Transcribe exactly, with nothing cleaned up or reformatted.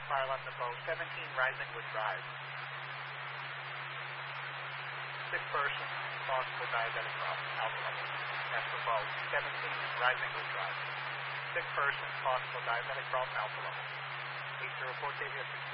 pilot to boat seventeen Risingwood Drive. Sick person, possible diabetic problem, alpha level. That's for boat seventeen Risingwood Drive. Sick person, possible diabetic problem, alpha level. eight zero four K V S